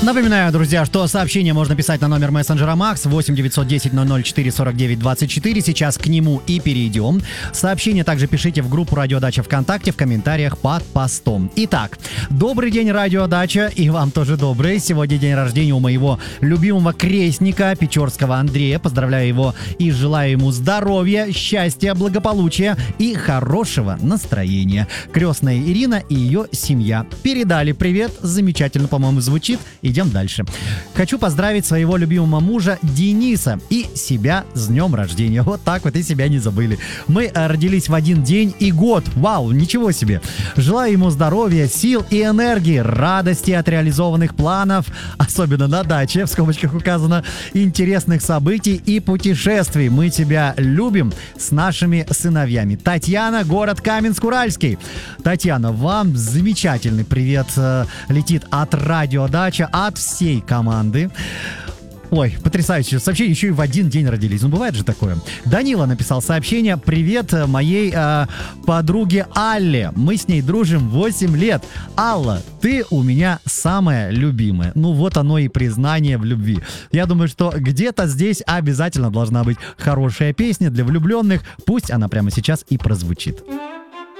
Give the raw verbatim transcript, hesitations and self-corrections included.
Напоминаю, друзья, что сообщение можно писать на номер мессенджера Макс восемь девятьсот десять ноль ноль четыре сорок девять двадцать четыре. Сейчас к нему и перейдем. Сообщение также пишите в группу Радиодача ВКонтакте в комментариях под постом. Итак, добрый день, Радиодача, и вам тоже добрый. Сегодня день рождения у моего любимого крестника Печорского Андрея. Поздравляю его и желаю ему здоровья, счастья, благополучия и хорошего настроения. Крестная Ирина и ее семья передали привет. Замечательно, по-моему, звучит. Идем дальше. Хочу поздравить своего любимого мужа Дениса и себя с днем рождения. Вот так вот и себя не забыли. Мы родились в один день и год. Вау, ничего себе. Желаю ему здоровья, сил и энергии, радости от реализованных планов, особенно на даче, в скобочках указано, интересных событий и путешествий. Мы тебя любим с нашими сыновьями. Татьяна, город Каменск-Уральский. Татьяна, вам замечательный привет э, летит от Радиодача, от всей команды. Ой, потрясающее сообщение, еще и в один день родились. Ну, бывает же такое. Данила написал сообщение. Привет моей э, подруге Алле. Мы с ней дружим восемь лет. Алла, ты у меня самая любимая. Ну, вот оно и признание в любви. Я думаю, что где-то здесь обязательно должна быть хорошая песня для влюбленных. Пусть она прямо сейчас и прозвучит.